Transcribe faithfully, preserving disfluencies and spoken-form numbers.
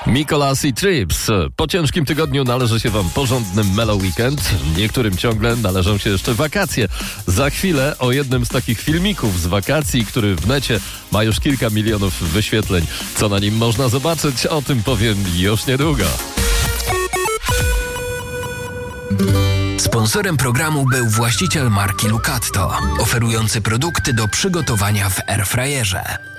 Mikolas i Trips. Po ciężkim tygodniu należy się wam porządny mellow weekend. Niektórym ciągle należą się jeszcze wakacje. Za chwilę o jednym z takich filmików z wakacji, który w necie ma już kilka milionów wyświetleń. Co na nim można zobaczyć, o tym powiem już niedługo. Sponsorem programu był właściciel marki Lucatto, oferujący produkty do przygotowania w airfryerze.